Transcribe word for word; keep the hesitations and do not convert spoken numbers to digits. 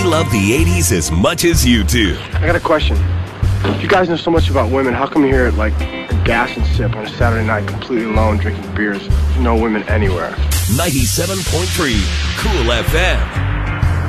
love the eighties as much as you do. I got a question. If you guys know so much about women, how come you're here at, like, a gas and sip on a Saturday night completely alone drinking beers? No women anywhere. ninety-seven point three Cool F M.